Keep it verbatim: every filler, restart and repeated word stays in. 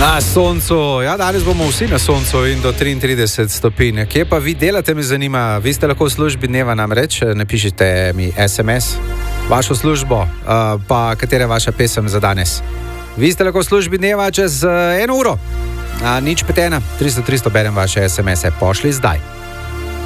Na soncu, ja, danes bomo vsi na soncu in do triintrideset stopinj. Kje pa vi delate, me zanima? Vi ste lahko v službi dneva, namreč napišite mi es em es, vašo službo, pa katera je vaša pesem za danes. Vi ste lahko v službi dneva čez eno uro. A, nič pet ena, tristo tristo berem vaše es em ese, pošli zdaj.